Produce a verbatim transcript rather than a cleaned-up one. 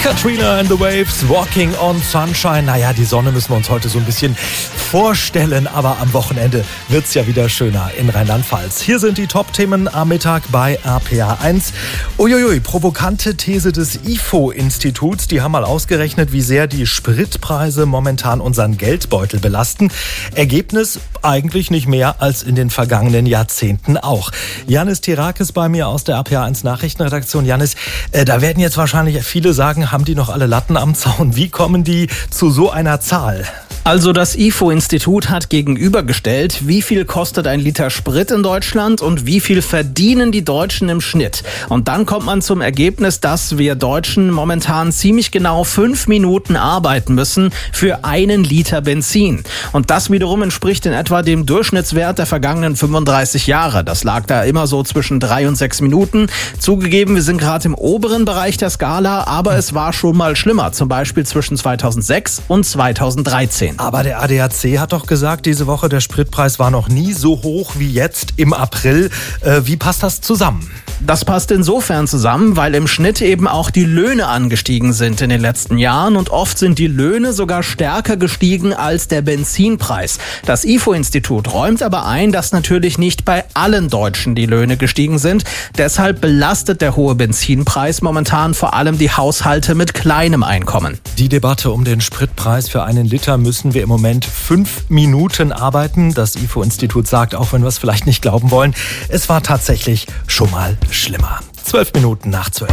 Katrina and the Waves, Walking on Sunshine. Naja, die Sonne müssen wir uns heute so ein bisschen vorstellen, aber am Wochenende wird's ja wieder schöner in Rheinland-Pfalz. Hier sind die Top-Themen am Mittag bei R P R eins. Uiuiui, provokante These des I F O-Instituts. Die haben mal ausgerechnet, wie sehr die Spritpreise momentan unseren Geldbeutel belasten. Ergebnis eigentlich nicht mehr als in den vergangenen Jahrzehnten auch. Janis Tirakis bei mir aus der R P R eins Nachrichtenredaktion. Janis, äh, da werden jetzt wahrscheinlich viele sagen, haben die noch alle Latten am Zaun? Wie kommen die zu so einer Zahl? Also das I F O-Institut hat gegenübergestellt, wie viel kostet ein Liter Sprit in Deutschland und wie viel verdienen die Deutschen im Schnitt. Und dann kommt man zum Ergebnis, dass wir Deutschen momentan ziemlich genau fünf Minuten arbeiten müssen für einen Liter Benzin. Und das wiederum entspricht in etwa dem Durchschnittswert der vergangenen fünfunddreißig Jahre. Das lag da immer so zwischen drei und sechs Minuten. Zugegeben, wir sind gerade im oberen Bereich der Skala, aber es war schon mal schlimmer, zum Beispiel zwischen zweitausendsechs und zweitausenddreizehn. Aber der A D A C hat doch gesagt, diese Woche der Spritpreis war noch nie so hoch wie jetzt im April. Äh, wie passt das zusammen? Das passt insofern zusammen, weil im Schnitt eben auch die Löhne angestiegen sind in den letzten Jahren und oft sind die Löhne sogar stärker gestiegen als der Benzinpreis. Das I F O-Institut räumt aber ein, dass natürlich nicht bei allen Deutschen die Löhne gestiegen sind. Deshalb belastet der hohe Benzinpreis momentan vor allem die Haushalte mit kleinem Einkommen. Die Debatte um den Spritpreis für einen Liter müssen wir im Moment fünf Minuten arbeiten. Das I F O-Institut sagt, auch wenn wir es vielleicht nicht glauben wollen, es war tatsächlich schon mal schlimmer. Zwölf Minuten nach zwölf.